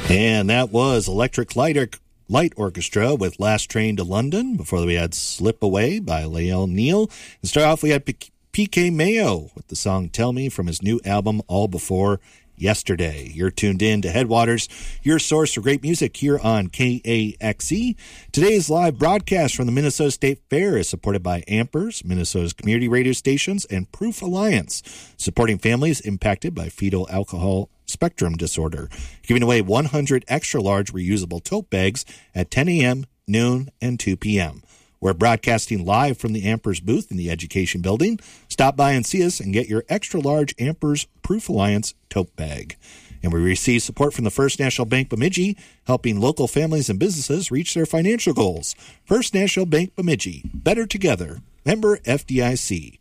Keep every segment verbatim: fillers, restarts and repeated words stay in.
And that was Electric Light, or- Light Orchestra with Last Train to London. Before that, we had Slip Away by Lael Neal. And start off, we had P- PK Mayo with the song Tell Me from his new album, All Before Yesterday. You're tuned in to Headwaters, your source for great music here on K A X E. Today's live broadcast from the Minnesota State Fair is supported by Ampers, Minnesota's community radio stations, and Proof Alliance, supporting families impacted by fetal alcohol spectrum disorder, giving away one hundred extra large reusable tote bags at ten a.m., noon, and two p.m. We're broadcasting live from the Ampers booth in the Education Building. Stop by and see us and get your extra large Ampers Proof Alliance tote bag. And we receive support from the First National Bank Bemidji, helping local families and businesses reach their financial goals. First National Bank Bemidji, better together. Member F D I C.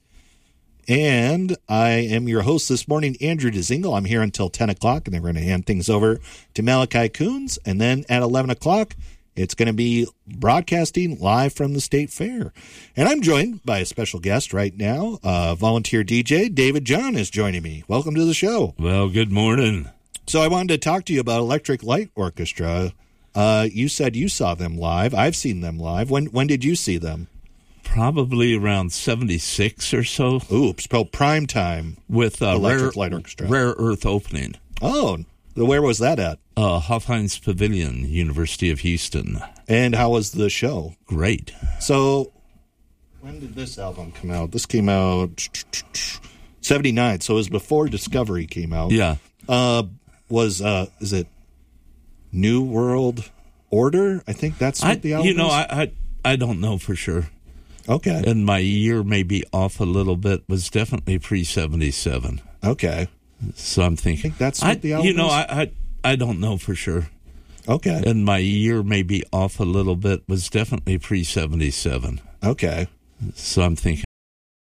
And I am your host this morning, Andrew DeZingle. I'm here until ten o'clock, and then we're going to hand things over to Malachi Coons. And then at eleven o'clock, it's going to be broadcasting live from the State Fair. And I'm joined by a special guest right now. Uh, volunteer D J David John is joining me. Welcome to the show. Well, good morning. So I wanted to talk to you about Electric Light Orchestra. Uh, you said you saw them live. I've seen them live. When when did you see them? Probably around seventy-six or so. Oops, well, prime time with uh, Electric Rare, Light Orchestra. Rare Earth opening. Oh, where was that at? Uh, Hofheinz Pavilion, University of Houston. And how was the show? Great. So, when did this album come out? This came out seventy-nine, so it was before Discovery came out. Yeah. Uh, was, uh, is it New World Order? I think that's what I, the album You know, is. I, I I don't know for sure. Okay. And my year may be off a little bit, was definitely pre-seventy-seven. Okay. So I'm thinking. I think that's what I, the album You know, is? I, I I don't know for sure. Okay. And my year may be off a little bit, was definitely pre-seventy-seven. Okay. So I'm thinking.